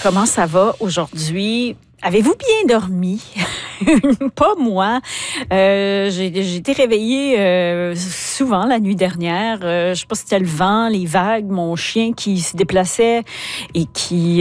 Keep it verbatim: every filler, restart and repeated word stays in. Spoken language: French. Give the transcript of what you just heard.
comment ça va aujourd'hui? Avez-vous bien dormi? Pas moi. Euh, j'ai, j'ai été réveillée euh, souvent la nuit dernière. Euh, je sais pas si c'était le vent, les vagues, mon chien qui se déplaçait et qui